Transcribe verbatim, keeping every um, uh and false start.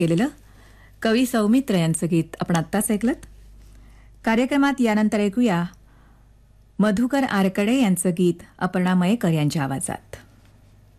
केलेलं कवी सौमित्र यांचं गीत आपण आत्ताच ऐकलं. कार्यक्रमात यानंतर ऐकूया मधुकर आरकडे यांचं गीत अपर्णा मयेकर यांच्या आवाजात.